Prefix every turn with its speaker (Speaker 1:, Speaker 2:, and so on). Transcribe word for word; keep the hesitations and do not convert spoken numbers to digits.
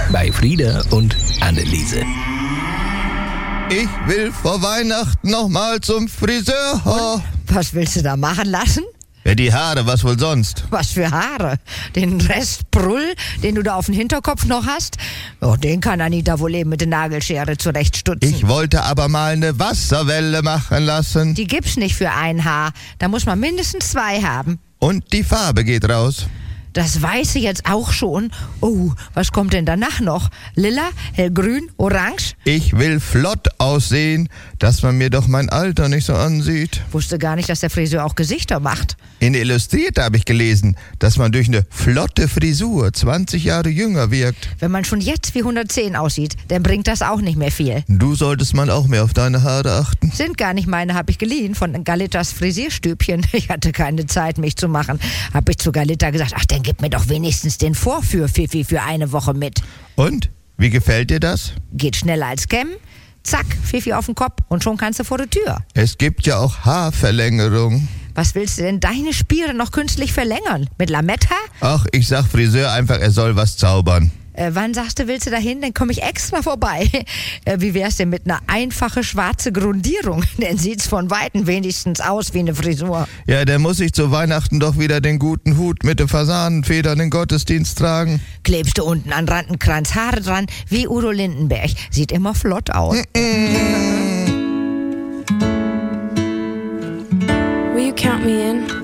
Speaker 1: bei Frieda und Anneliese.
Speaker 2: Ich will vor Weihnachten noch mal zum Friseur. Oh.
Speaker 3: Was willst du da machen lassen?
Speaker 2: Ja, die Haare, was wohl sonst?
Speaker 3: Was für Haare? Den Rest Prull, den du da auf dem Hinterkopf noch hast? Oh, den kann Anita wohl eben mit der Nagelschere zurechtstutzen.
Speaker 2: Ich wollte aber mal eine Wasserwelle machen lassen.
Speaker 3: Die gibt's nicht für ein Haar. Da muss man mindestens zwei haben.
Speaker 2: Und die Farbe geht raus.
Speaker 3: Das weiß ich jetzt auch schon. Oh, was kommt denn danach noch? Lila, hellgrün, orange?
Speaker 2: Ich will flott aussehen, dass man mir doch mein Alter nicht so ansieht.
Speaker 3: Wusste gar nicht, dass der Friseur auch Gesichter macht.
Speaker 2: In Illustrierte habe ich gelesen, dass man durch eine flotte Frisur zwanzig Jahre jünger wirkt.
Speaker 3: Wenn man schon jetzt wie hundertzehn aussieht, dann bringt das auch nicht mehr viel.
Speaker 2: Du solltest mal auch mehr auf deine Haare achten.
Speaker 3: Sind gar nicht meine, habe ich geliehen von Galittas Frisierstübchen. Ich hatte keine Zeit, mich zu machen. Habe ich zu Galitta gesagt, ach, dann gib mir doch wenigstens den Vorführ-Fifi für eine Woche mit.
Speaker 2: Und? Wie gefällt dir das?
Speaker 3: Geht schneller als kämmen. Zack, Fifi auf den Kopf und schon kannst du vor der Tür.
Speaker 2: Es gibt ja auch Haarverlängerung.
Speaker 3: Was willst du denn deine Spiere noch künstlich verlängern? Mit Lametta?
Speaker 2: Ach, ich sag Friseur einfach, er soll was zaubern.
Speaker 3: Äh, wann sagst du, willst du dahin? Dann komme ich extra vorbei. Äh, wie wär's denn mit einer einfachen schwarzen Grundierung? Dann sieht's von Weitem wenigstens aus wie eine Frisur.
Speaker 2: Ja, dann muss ich zu Weihnachten doch wieder den guten Hut mit den Fasanenfedern in den Gottesdienst tragen.
Speaker 3: Klebst du unten an Randenkranz Haare dran, wie Udo Lindenberg. Sieht immer flott aus.
Speaker 4: Will you count me in?